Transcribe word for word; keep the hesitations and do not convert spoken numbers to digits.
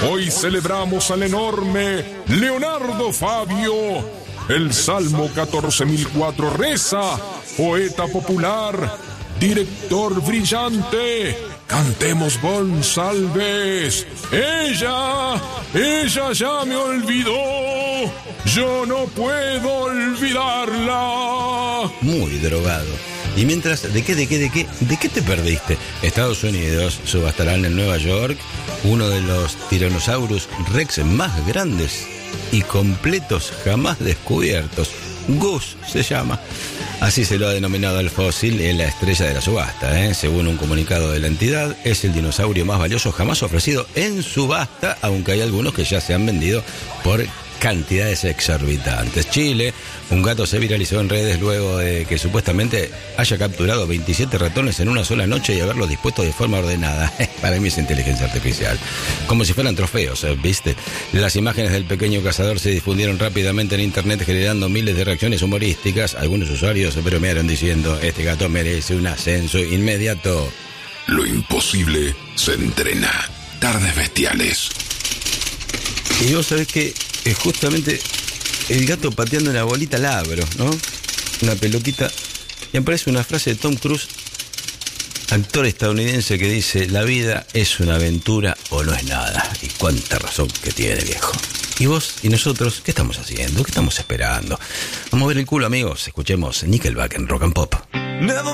Hoy celebramos al enorme Leonardo Fabio. El Salmo catorce mil cuatro reza: poeta popular, director brillante, cantemos González. Ella, ella ya me olvidó, yo no puedo olvidarla. Muy drogado. Y mientras, ¿de qué, de qué, de qué, de qué te perdiste? Estados Unidos subastarán en Nueva York uno de los Tyrannosaurus Rex más grandes y completos jamás descubiertos. Goose se llama. Así se lo ha denominado el fósil en la estrella de la subasta, ¿eh? Según un comunicado de la entidad, es el dinosaurio más valioso jamás ofrecido en subasta, aunque hay algunos que ya se han vendido por cantidades exorbitantes. Chile, un gato se viralizó en redes luego de que supuestamente haya capturado veintisiete ratones en una sola noche y haberlos dispuesto de forma ordenada. Para mí es inteligencia artificial. Como si fueran trofeos, ¿viste? Las imágenes del pequeño cazador se difundieron rápidamente en internet, generando miles de reacciones humorísticas. Algunos usuarios se bromearon diciendo: este gato merece un ascenso inmediato. Lo imposible se entrena. Tardes bestiales. Y vos sabés que es justamente el gato pateando una bolita labro, ¿no? Una pelotita. Y aparece una frase de Tom Cruise, actor estadounidense, que dice: la vida es una aventura o no es nada. Y cuánta razón que tiene, viejo. Y vos y nosotros, ¿qué estamos haciendo? ¿Qué estamos esperando? Vamos a ver el culo, amigos. Escuchemos Nickelback en Rock and Pop.